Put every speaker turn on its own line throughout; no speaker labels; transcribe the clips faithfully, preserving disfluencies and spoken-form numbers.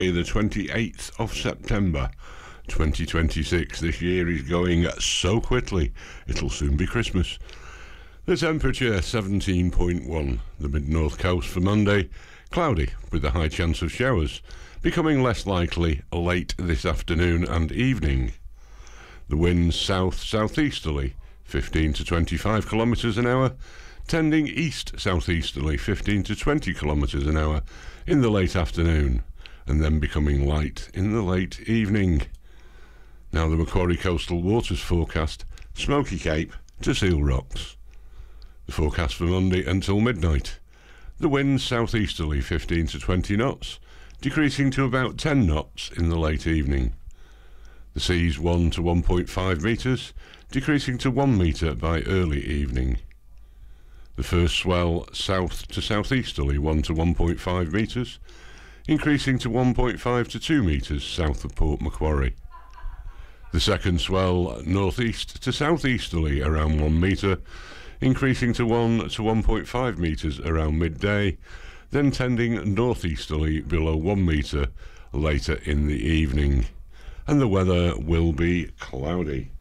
The twenty-eighth of September twenty twenty-six. This year is going so quickly, it'll soon be Christmas. The temperature seventeen point one. The mid-north coast for Monday, cloudy with a high chance of showers, becoming less likely late this afternoon and evening. The winds south-southeasterly, fifteen to twenty-five kilometres an hour, tending east-southeasterly, fifteen to twenty kilometres an hour in the late afternoon, and then becoming light in the late evening. Now the Macquarie Coastal Waters forecast, Smoky Cape to Seal Rocks. The forecast for Monday until midnight. The winds southeasterly fifteen to twenty knots, decreasing to about ten knots in the late evening. The seas one to one point five metres, decreasing to one metre by early evening. The first swell south to southeasterly one to one point five metres, increasing to one point five to two metres south of Port Macquarie. The second swell northeast to southeasterly around one metre, increasing to one to one point five metres around midday, then tending northeasterly below one metre later in the evening. And the weather will be cloudy.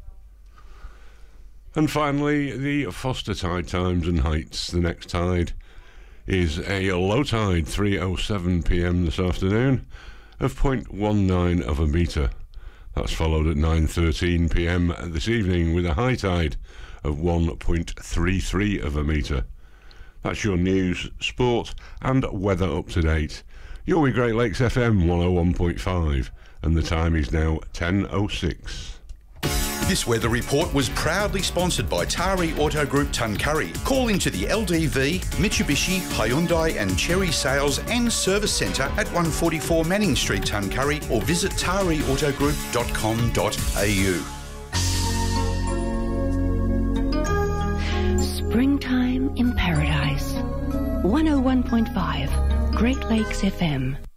And finally, the Foster tide times and heights. The next tide is a low tide, three oh seven p m this afternoon, of zero point one nine of a metre. That's followed at nine thirteen p m this evening with a high tide of one point three three of a metre. That's your news, sport and weather up to date. You're with Great Lakes F M one oh one point five, and the time is now ten oh six.
This weather report was proudly sponsored by Tari Auto Group Tuncurry. Call into the L D V, Mitsubishi, Hyundai and Chery Sales and Service Centre at one forty-four Manning Street, Tuncurry, or visit tari auto group dot com dot a u.
Springtime in Paradise. one oh one point five, Great Lakes F M.